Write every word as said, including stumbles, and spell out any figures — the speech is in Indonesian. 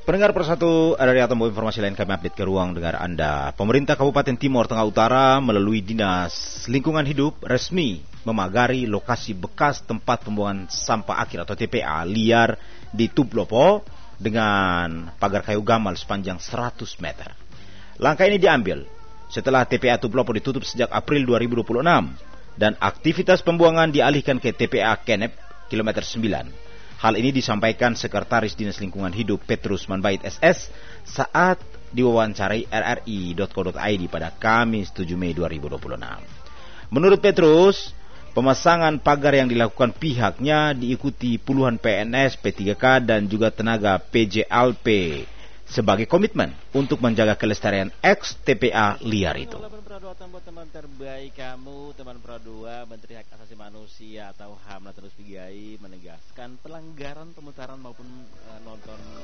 Pendengar Persatu dari Atom informasi lain kami update ke ruang dengar Anda. Pemerintah Kabupaten Timur Tengah Utara melalui Dinas Lingkungan Hidup resmi memagari lokasi bekas tempat pembuangan sampah akhir atau T P A liar di Tuplopo dengan pagar kayu gamal sepanjang seratus meter. Langkah ini diambil setelah T P A Tuplopo ditutup sejak April dua ribu dua puluh enam dan aktivitas pembuangan dialihkan ke T P A Kenep kilometer sembilan. Hal ini disampaikan Sekretaris Dinas Lingkungan Hidup Petrus Manbait S S saat diwawancarai r r i dot co dot i d pada Kamis tujuh Mei dua ribu dua puluh enam. Menurut Petrus, pemasangan pagar yang dilakukan pihaknya diikuti puluhan P N S, P tiga K dan juga tenaga P J L P sebagai komitmen untuk menjaga kelestarian ex T P A liar itu. Teman terbaik kamu, teman Pro dua, Menteri Hak Asasi Manusia atau H A M terus Pigai menegaskan pelanggaran pemutaran maupun uh, nonton